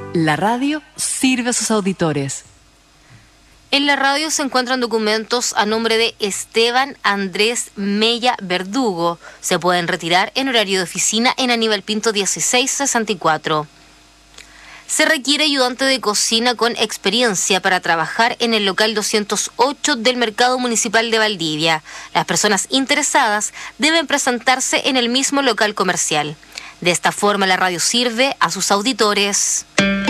La radio sirve a sus auditores. En la radio se encuentran documentos a nombre de Esteban Andrés Mella Verdugo. Se pueden retirar en horario de oficina en Aníbal Pinto 1664. Se requiere ayudante de cocina con experiencia para trabajar en el local 208 del Mercado Municipal de Valdivia. Las personas interesadas deben presentarse en el mismo local comercial. De esta forma, la radio sirve a sus auditores.